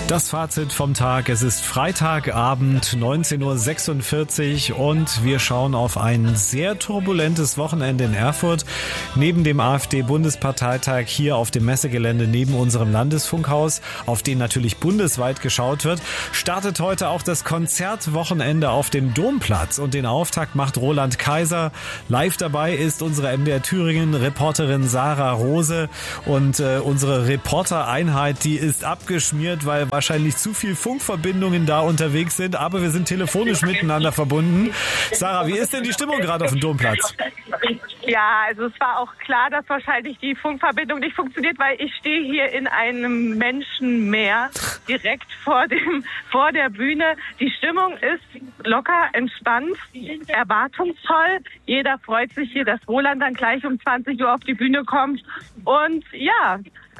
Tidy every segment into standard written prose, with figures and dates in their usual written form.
Das Fazit vom Tag. Es ist Freitagabend, 19.46 Uhr und wir schauen auf ein sehr turbulentes Wochenende in Erfurt. Neben dem AfD-Bundesparteitag hier auf dem Messegelände neben unserem Landesfunkhaus, auf den natürlich bundesweit geschaut wird, startet heute auch das Konzertwochenende auf dem Domplatz. Und den Auftakt macht Roland Kaiser. Live dabei ist unsere MDR Thüringen-Reporterin Sarah Rose. Und unsere Reportereinheit, die ist abgeschmiert, weil wahrscheinlich zu viel Funkverbindungen da unterwegs sind, aber wir sind telefonisch miteinander verbunden. Sarah, wie ist denn die Stimmung gerade auf dem Domplatz? Ja, also es war auch klar, dass wahrscheinlich die Funkverbindung nicht funktioniert, weil ich stehe hier in einem Menschenmeer direkt vor der Bühne. Die Stimmung ist locker, entspannt, erwartungsvoll. Jeder freut sich hier, dass Roland dann gleich um 20 Uhr auf die Bühne kommt. Und ja,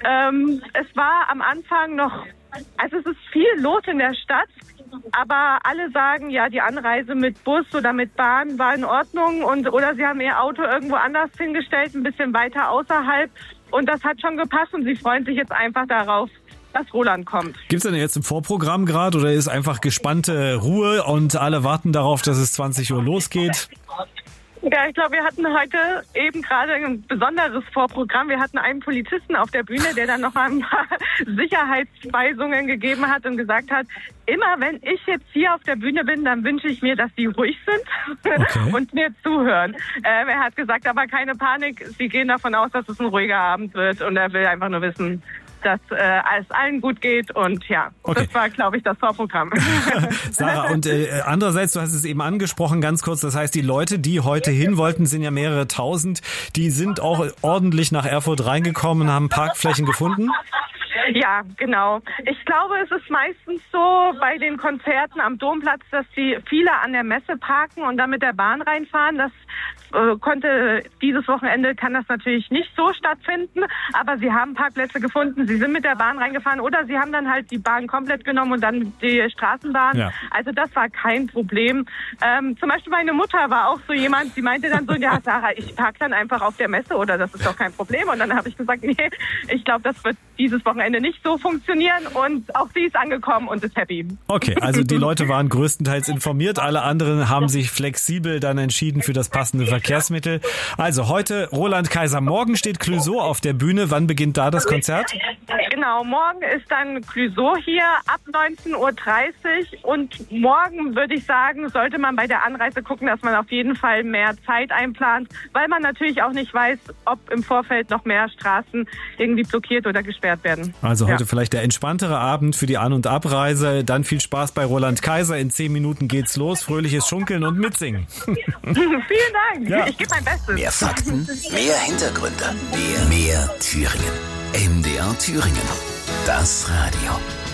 es war am Anfang noch, also es ist viel los in der Stadt, aber alle sagen, ja, die Anreise mit Bus oder mit Bahn war in Ordnung oder sie haben ihr Auto irgendwo anders hingestellt, ein bisschen weiter außerhalb und das hat schon gepasst und sie freuen sich jetzt einfach darauf, dass Roland kommt. Gibt es denn jetzt ein Vorprogramm gerade oder ist einfach gespannte Ruhe und alle warten darauf, dass es 20 Uhr losgeht? Ja, ich glaube, wir hatten heute eben gerade ein besonderes Vorprogramm. Wir hatten einen Polizisten auf der Bühne, der dann noch mal ein paar Sicherheitsweisungen gegeben hat und gesagt hat, immer wenn ich jetzt hier auf der Bühne bin, dann wünsche ich mir, dass die ruhig sind und mir zuhören. Er hat gesagt, aber keine Panik, sie gehen davon aus, dass es ein ruhiger Abend wird und er will einfach nur wissen, dass es allen gut geht und ja, Das war, glaube ich, das Vorprogramm. Sarah, und andererseits, du hast es eben angesprochen, ganz kurz, das heißt, die Leute, die heute hin wollten, sind ja mehrere tausend, die sind auch ordentlich nach Erfurt reingekommen, haben Parkflächen gefunden? Ja, genau. Ich glaube, es ist meistens so bei den Konzerten am Domplatz, dass viele an der Messe parken und dann mit der Bahn reinfahren. Das dieses Wochenende kann das natürlich nicht so stattfinden, aber sie haben Parkplätze gefunden, sie sind mit der Bahn reingefahren oder sie haben dann halt die Bahn komplett genommen und dann die Straßenbahn. Ja. Also das war kein Problem. Zum Beispiel meine Mutter war auch so jemand, sie meinte dann so, ja Sarah, ich parke dann einfach auf der Messe oder das ist doch kein Problem. Und dann habe ich gesagt, nee, ich glaube, das wird dieses Wochenende nicht so funktionieren und auch sie ist angekommen und ist happy. Okay, also die Leute waren größtenteils informiert, alle anderen haben sich flexibel dann entschieden für das passende Verkehrsmittel. Also heute Roland Kaiser, morgen steht Clouseau auf der Bühne. Wann beginnt da das Konzert? Genau, morgen ist dann Clouseau hier ab 19.30 Uhr und morgen würde ich sagen, sollte man bei der Anreise gucken, dass man auf jeden Fall mehr Zeit einplant, weil man natürlich auch nicht weiß, ob im Vorfeld noch mehr Straßen irgendwie blockiert oder gesperrt werden. Also heute vielleicht der entspanntere Abend für die An- und Abreise. Dann viel Spaß bei Roland Kaiser. In 10 Minuten geht's los. Fröhliches Schunkeln und Mitsingen. Vielen Dank. Ja. Ich gebe mein Bestes. Mehr Fakten, mehr Hintergründe, mehr Thüringen. MDR Thüringen. Das Radio.